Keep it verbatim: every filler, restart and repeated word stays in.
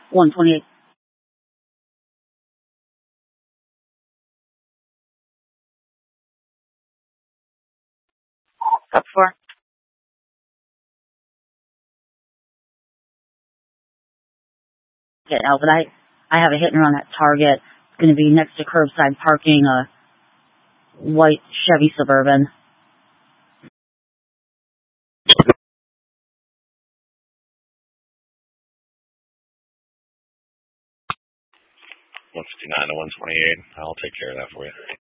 one twenty-eight. Up four. Yeah, Alvin, I, I have a hit and run at Target. It's going to be next to curbside parking, a white Chevy Suburban. one fifty-nine to one twenty-eight. I'll take care of that for you.